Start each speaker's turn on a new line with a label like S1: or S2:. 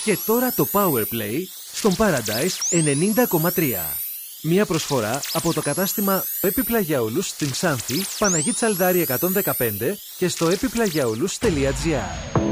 S1: Και τώρα το Powerplay στον Paradise 90,3. Μια προσφορά από το κατάστημα Επιπλαγιαούλους στην Ξάνθη, Παναγή Τσαλδάρη 115 και στο επιπλαγιαούλους.gr.